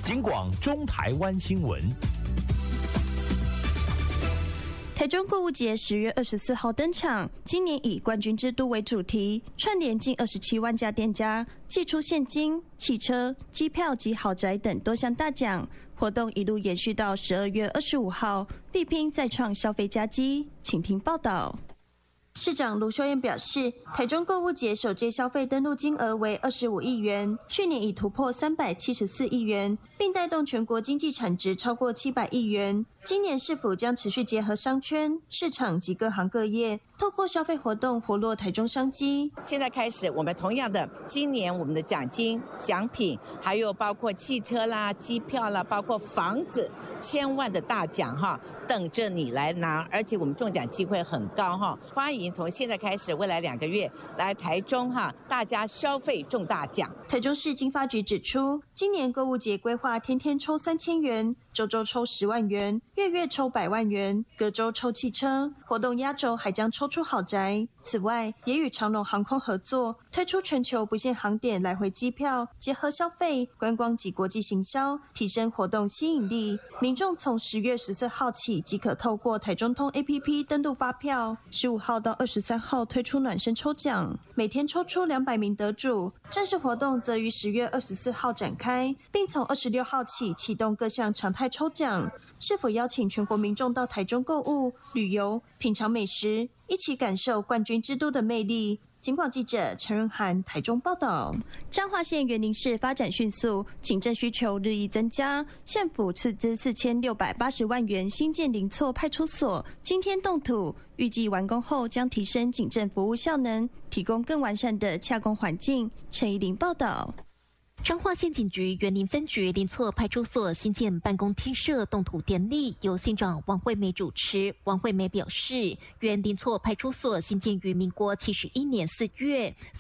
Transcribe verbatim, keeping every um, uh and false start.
警广中台湾新闻。 台中购物节十月二十四号登场，今年以冠军之都为主题，串联近二十七万家店家，寄出现金、汽车、机票及豪宅等多项大奖。活动一路延续到十二月二十五号，力拼再创消费佳绩。请听报道。市长卢秀燕表示，台中购物节首届消费登录金额为二十五亿元，去年已突破三百七十四亿元，并带动全国经济产值超过七百亿元。今年是否将持续结合商圈、市场及各行各业，透过消费活动活络台中商机？ 现在开始，我们同样的，今年我们的奖金、奖品，还有包括汽车啦、机票啦，包括房子，千万的大奖哈，等着你来拿，而且我们中奖机会很高哈，欢迎从现在开始，未来两个月来台中哈，大家消费中大奖。 台中市经发局指出，今年购物节规划天天抽三千元，周周抽十万元，月月抽百万元，隔周抽汽车，活动压轴还将抽出豪宅。此外，也与长荣航空合作，推出全球不限航点来回机票，结合消费、观光及国际行销，提升活动吸引力。民众从十月十四号起即可透过台中通 A P P 登录发票，十五号到二十三号推出暖身抽奖，每天抽出两百名得主。正式活动则于十月二十四号展开，并从二十六号起启动各项常态抽奖。是否邀请全国民众到台中购物、旅游、品尝美食，一起感受冠军之都的魅力？警广记者陈润涵台中报道。彰化县员林市发展迅速，警政需求日益增加，县府斥资四千六百八十万元新建林厝派出所，今天动土，预计完工后将提升警政服务效能，提供更完善的洽公环境。陈怡玲报道。 彰化县警局员林分局林厝派出所新建办公厅舍动土典礼由县长王惠美主持。王惠美表示，原林厝派出所新建于民国七十一年四月。